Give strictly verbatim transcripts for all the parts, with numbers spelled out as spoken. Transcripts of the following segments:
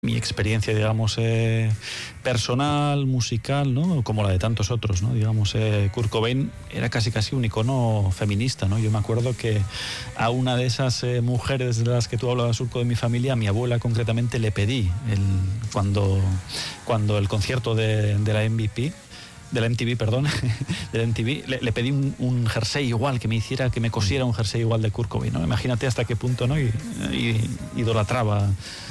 mi experiencia, digamos, eh, personal, musical, ¿no? Como la de tantos otros, ¿no? Digamos, eh, Kurt Cobain era casi casi un icono feminista, ¿no? Yo me acuerdo que a una de esas eh, mujeres de las que tú hablabas, Surco, de mi familia, a mi abuela concretamente le pedí, el, cuando, cuando el concierto de, de la M V P, de la M T V, perdón, de la M T V, le, le pedí un, un jersey igual, que me hiciera, que me cosiera un jersey igual de Kurt Cobain, ¿no? Imagínate hasta qué punto, ¿no? Y, y idolatraba.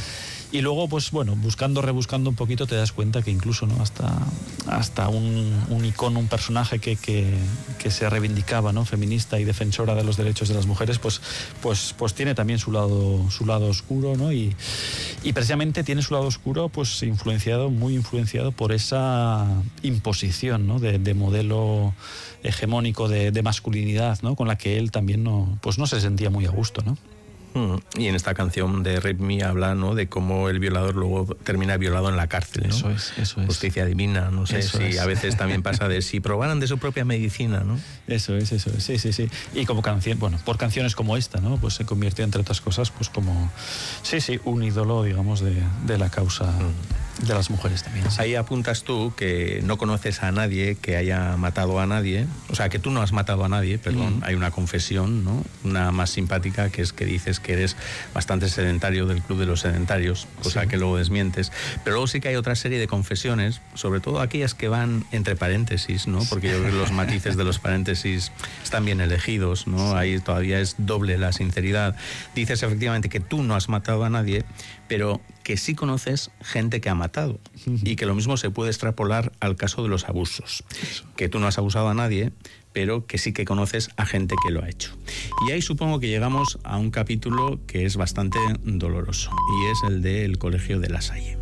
Y luego, pues bueno, buscando, rebuscando un poquito, te das cuenta que incluso, ¿no? Hasta, hasta un, un icono, un personaje que, que, que se reivindicaba, ¿no? Feminista y defensora de los derechos de las mujeres, pues, pues, pues tiene también su lado, su lado oscuro, ¿no? Y, y precisamente tiene su lado oscuro, pues influenciado, muy influenciado por esa imposición, ¿no? De, de modelo hegemónico de, de masculinidad, ¿no? Con la que él también no, pues no se sentía muy a gusto, ¿no? Y en esta canción de Rape Me habla, ¿no?, de cómo el violador luego termina violado en la cárcel, ¿no? Eso es, eso es. Justicia divina, no sé eso si es. A veces también pasa de si probaran de su propia medicina, ¿no? Eso es, eso es, sí, sí, sí. Y como canción, bueno, por canciones como esta, ¿no? Pues se convierte, entre otras cosas, pues como, sí, sí, un ídolo, digamos, de, de la causa mm. de las mujeres también. Sí. Ahí apuntas tú que no conoces a nadie que haya matado a nadie, o sea, que tú no has matado a nadie, perdón, mm. hay una confesión, ¿no? Una más simpática, que es que dices que eres bastante sedentario, del club de los sedentarios, cosa sí. que luego desmientes. Pero luego sí que hay otra serie de confesiones, sobre todo aquellas que van entre paréntesis, ¿no? Porque yo creo que los matices de los paréntesis están bien elegidos, ¿no? Sí. Ahí todavía es doble la sinceridad. Dices efectivamente que tú no has matado a nadie, pero que sí conoces gente que ha matado, uh-huh. y que lo mismo se puede extrapolar al caso de los abusos. Eso. Que tú no has abusado a nadie, pero que sí que conoces a gente que lo ha hecho. Y ahí supongo que llegamos a un capítulo que es bastante doloroso, y es el del Colegio de La Salle.